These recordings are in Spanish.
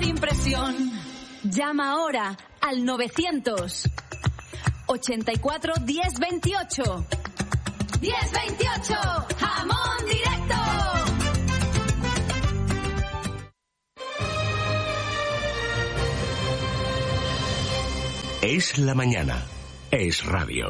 impresión. Llama ahora al 900 84 10 28. 10 28, jamón directo. Es la mañana. Es radio.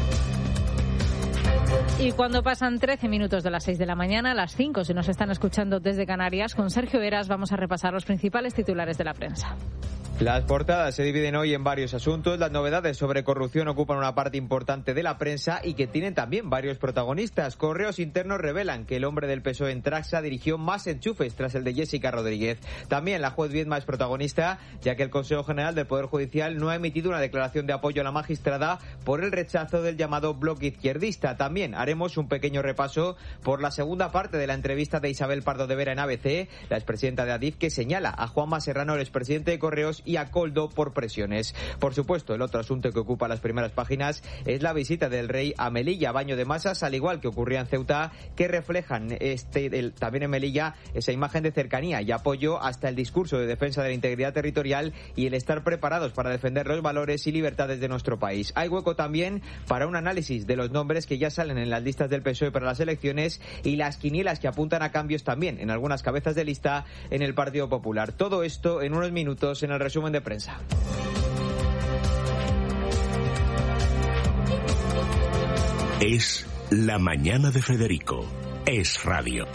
Y cuando pasan 13 minutos de las 6 de la mañana, a las 5, si nos están escuchando desde Canarias, con Sergio Heras vamos a repasar los principales titulares de la prensa. Las portadas se dividen hoy en varios asuntos. Las novedades sobre corrupción ocupan una parte importante de la prensa y que tienen también varios protagonistas. Correos internos revelan que el hombre del PSOE en Traxa dirigió más enchufes tras el de Jessica Rodríguez. También la juez Viedma es protagonista, ya que el Consejo General del Poder Judicial no ha emitido una declaración de apoyo a la magistrada por el rechazo del llamado bloque izquierdista. También haremos un pequeño repaso por la segunda parte de la entrevista de Isabel Pardo de Vera en ABC, la expresidenta de Adif, que señala a Juanma Serrano, el expresidente de Correos, y a Koldo por presiones. Por supuesto, el otro asunto que ocupa las primeras páginas es la visita del rey a Melilla, baño de masas, al igual que ocurría en Ceuta, que reflejan también en Melilla esa imagen de cercanía y apoyo hasta el discurso de defensa de la integridad territorial y el estar preparados para defender los valores y libertades de nuestro país. Hay hueco también para un análisis de los nombres que ya salen en las listas del PSOE para las elecciones y las quinielas que apuntan a cambios también en algunas cabezas de lista en el Partido Popular. Todo esto en unos minutos en el resumen de prensa. Es la mañana de Federico. Es radio.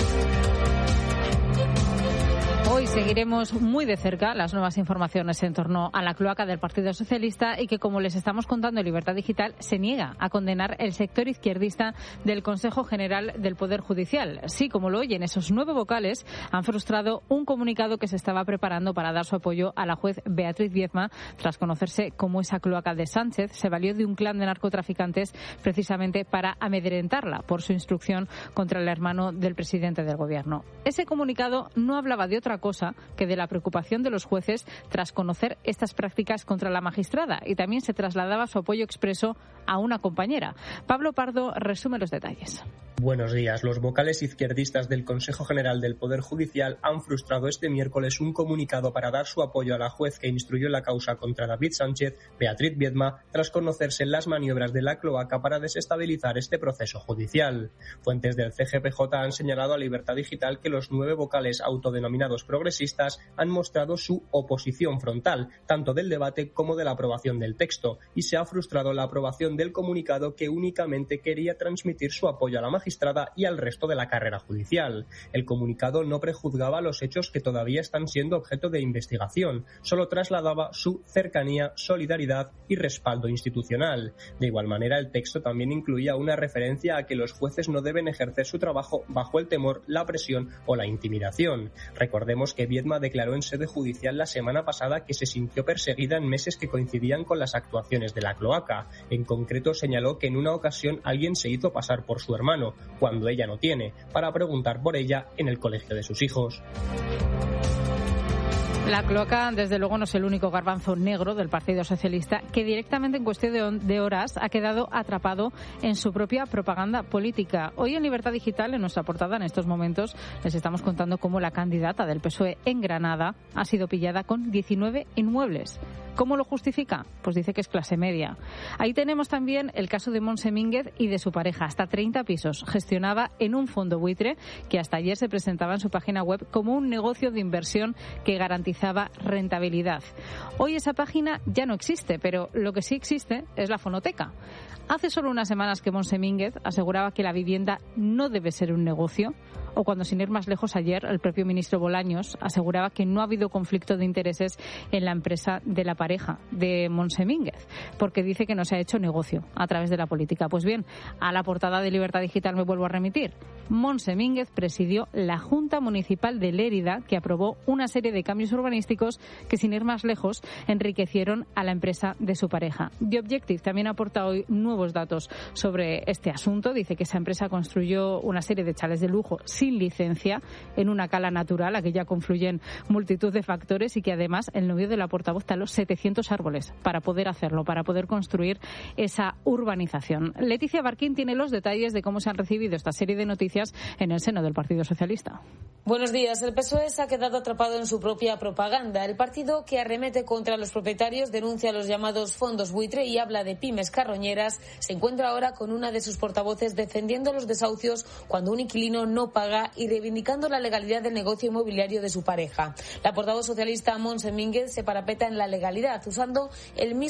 Hoy seguiremos muy de cerca las nuevas informaciones en torno a la cloaca del Partido Socialista y que, como les estamos contando en Libertad Digital, se niega a condenar el sector izquierdista del Consejo General del Poder Judicial. Sí, como lo oyen, esos 9 vocales han frustrado un comunicado que se estaba preparando para dar su apoyo a la juez Beatriz Viedma tras conocerse cómo esa cloaca de Sánchez se valió de un clan de narcotraficantes precisamente para amedrentarla por su instrucción contra el hermano del presidente del Gobierno. Ese comunicado no hablaba de otra cosa que de la preocupación de los jueces tras conocer estas prácticas contra la magistrada, y también se trasladaba su apoyo expreso a una compañera. Pablo Pardo resume los detalles. Buenos días. Los vocales izquierdistas del Consejo General del Poder Judicial han frustrado este miércoles un comunicado para dar su apoyo a la juez que instruyó la causa contra David Sánchez, Beatriz Viedma, tras conocerse las maniobras de la cloaca para desestabilizar este proceso judicial. Fuentes del CGPJ han señalado a Libertad Digital que los 9 vocales autodenominados progresistas han mostrado su oposición frontal, tanto del debate como de la aprobación del texto, y se ha frustrado la aprobación del comunicado que únicamente quería transmitir su apoyo a la magistrada y al resto de la carrera judicial. El comunicado no prejuzgaba los hechos que todavía están siendo objeto de investigación, solo trasladaba su cercanía, solidaridad y respaldo institucional. De igual manera, el texto también incluía una referencia a que los jueces no deben ejercer su trabajo bajo el temor, la presión o la intimidación. Recordemos que Viedma declaró en sede judicial la semana pasada que se sintió perseguida en meses que coincidían con las actuaciones de la cloaca. En concreto, señaló que en una ocasión alguien se hizo pasar por su hermano, cuando ella no tiene, para preguntar por ella en el colegio de sus hijos. La cloaca, desde luego, no es el único garbanzo negro del Partido Socialista que directamente en cuestión de horas ha quedado atrapado en su propia propaganda política. Hoy en Libertad Digital, en nuestra portada, en estos momentos, les estamos contando cómo la candidata del PSOE en Granada ha sido pillada con 19 inmuebles. ¿Cómo lo justifica? Pues dice que es clase media. Ahí tenemos también el caso de Montse Mínguez y de su pareja. Hasta 30 pisos gestionaba en un fondo buitre que hasta ayer se presentaba en su página web como un negocio de inversión que garantizaba rentabilidad. Hoy esa página ya no existe, pero lo que sí existe es la fonoteca. Hace solo unas semanas que Montse Mínguez aseguraba que la vivienda no debe ser un negocio, o cuando, sin ir más lejos, ayer el propio ministro Bolaños aseguraba que no ha habido conflicto de intereses en la empresa de la pareja de Montse Mínguez, porque dice que no se ha hecho negocio a través de la política. Pues bien, a la portada de Libertad Digital me vuelvo a remitir. Montse Mínguez presidió la Junta Municipal de Lérida, que aprobó una serie de cambios urbanísticos que, sin ir más lejos, enriquecieron a la empresa de su pareja. The Objective también aporta hoy nuevos datos sobre este asunto. Dice que esa empresa construyó una serie de chales de lujo sin sin licencia en una cala natural, aquí ya confluyen multitud de factores, y que además el novio de la portavoz taló 700 árboles para poder hacerlo, para poder construir esa urbanización. Leticia Barquín tiene los detalles de cómo se han recibido esta serie de noticias en el seno del Partido Socialista. Buenos días. El PSOE se ha quedado atrapado en su propia propaganda. El partido, que arremete contra los propietarios, denuncia los llamados fondos buitre y habla de pymes carroñeras, se encuentra ahora con una de sus portavoces defendiendo los desahucios cuando un inquilino no paga y reivindicando la legalidad del negocio inmobiliario de su pareja. La portavoz socialista Montse Mínguez se parapeta en la legalidad, usando el mismo